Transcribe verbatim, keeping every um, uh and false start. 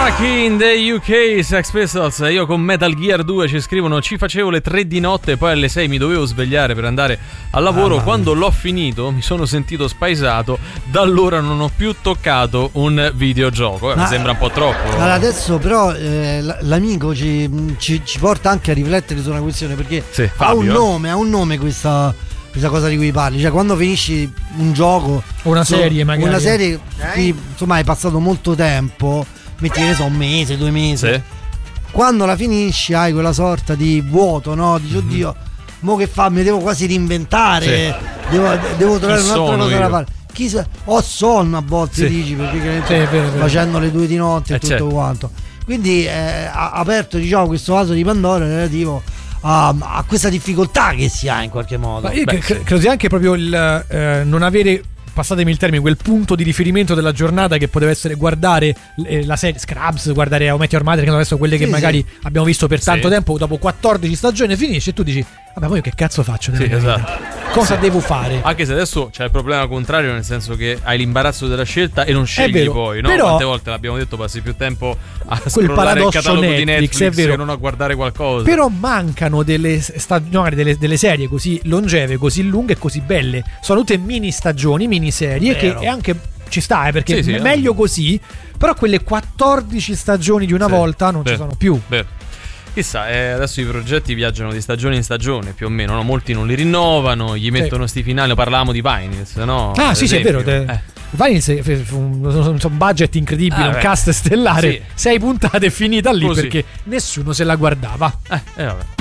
Lucky in the U K, Sex Pistols. Io con Metal Gear due ci scrivono: ci facevo le tre di notte e poi alle sei mi dovevo svegliare per andare al lavoro. Ah, quando l'ho finito mi sono sentito spaesato. Da allora non ho più toccato un videogioco. eh, Ma, Mi sembra un po' troppo. Allora adesso però eh, l'amico ci, ci, ci porta anche a riflettere su una questione, perché sì, ha un nome, ha un nome questa, questa cosa di cui parli. Cioè, quando finisci un gioco o una serie, magari una serie qui, insomma, hai passato molto tempo, metti che ne so, un mese, due mesi, sì. Quando la finisci hai quella sorta di vuoto, no? Dici, mm-hmm. oddio, mo che fa? Mi devo quasi reinventare, sì. devo, devo trovare Chi un'altra cosa io? da fare. Chi sa- ho sonno a volte, sì. dici, perché sì, è vero, facendo vero. le due di notte e eh, tutto certo. quanto. Quindi eh, ha aperto, diciamo, questo vaso di Pandora relativo a, a questa difficoltà che si ha in qualche modo. Ma io Beh, cre- credo sia anche proprio il eh, non avere, passatemi il termine, quel punto di riferimento della giornata che poteva essere guardare eh, la serie Scrubs, guardare How I Met Your Mother, che sono adesso quelle che sì, magari sì. abbiamo visto per tanto sì. tempo. Dopo quattordici stagioni finisce e tu dici: vabbè, poi che cazzo faccio? Sì, esatto. Cosa sì. devo fare? Anche se adesso c'è il problema contrario, nel senso che hai l'imbarazzo della scelta e non scegli vero, poi, no? Però, quante volte l'abbiamo detto, passi più tempo a quel scrollare il catalogo Netflix, di Netflix è vero. che non a guardare qualcosa. Però mancano delle stagioni, delle, delle serie così longeve, così lunghe e così belle. Sono tutte mini stagioni, mini serie, che è anche ci sta, eh, perché sì, sì, è meglio così. Però quelle quattordici stagioni di una sì, volta non beh, ci sono più. Beh. Chissà, eh, adesso i progetti viaggiano di stagione in stagione più o meno, no? Molti non li rinnovano, gli mettono sì. sti finali. Parlavamo di Vinyls, no? Ah, sì, esempio. sì, è vero. Te... Eh. Vinyls fu un, un budget incredibile, ah, un beh. cast stellare, sì. sei puntate e finita lì. Così. Perché nessuno se la guardava. Eh, eh vabbè.